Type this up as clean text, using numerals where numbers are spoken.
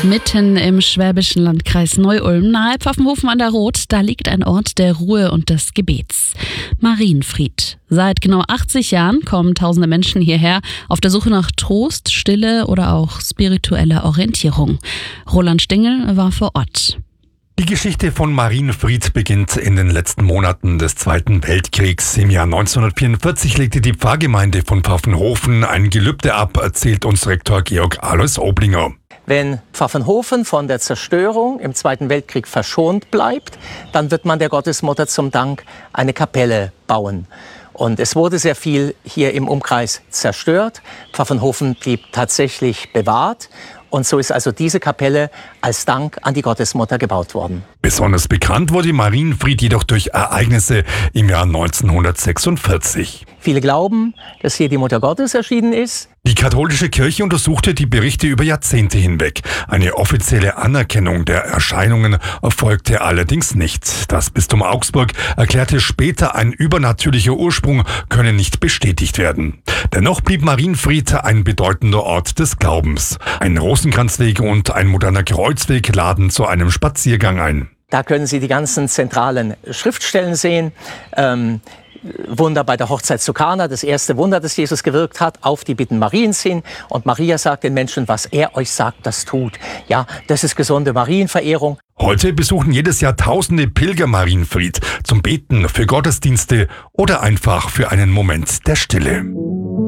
Mitten im schwäbischen Landkreis Neu-Ulm, nahe Pfaffenhofen an der Roth, da liegt ein Ort der Ruhe und des Gebets. Marienfried. Seit genau 80 Jahren kommen tausende Menschen hierher auf der Suche nach Trost, Stille oder auch spiritueller Orientierung. Roland Stingel war vor Ort. Die Geschichte von Marienfried beginnt in den letzten Monaten des Zweiten Weltkriegs. Im Jahr 1944 legte die Pfarrgemeinde von Pfaffenhofen ein Gelübde ab, erzählt uns Rektor Georg Alois Oblinger. Wenn Pfaffenhofen von der Zerstörung im Zweiten Weltkrieg verschont bleibt, dann wird man der Gottesmutter zum Dank eine Kapelle bauen. Und es wurde sehr viel hier im Umkreis zerstört. Pfaffenhofen blieb tatsächlich bewahrt. Und so ist also diese Kapelle als Dank an die Gottesmutter gebaut worden. Besonders bekannt wurde Marienfried jedoch durch Ereignisse im Jahr 1946. Viele glauben, dass hier die Mutter Gottes erschienen ist. Die katholische Kirche untersuchte die Berichte über Jahrzehnte hinweg. Eine offizielle Anerkennung der Erscheinungen erfolgte allerdings nicht. Das Bistum Augsburg erklärte später, ein übernatürlicher Ursprung könne nicht bestätigt werden. Dennoch blieb Marienfried ein bedeutender Ort des Glaubens. Ein Rosenkranzweg und ein moderner Kreuzweg laden zu einem Spaziergang ein. Da können Sie die ganzen zentralen Schriftstellen sehen. Wunder bei der Hochzeit zu Kana, das erste Wunder, das Jesus gewirkt hat, auf die Bitten Mariens hin. Und Maria sagt den Menschen, was er euch sagt, das tut. Ja, das ist gesunde Marienverehrung. Heute besuchen jedes Jahr tausende Pilger Marienfried zum Beten, für Gottesdienste oder einfach für einen Moment der Stille.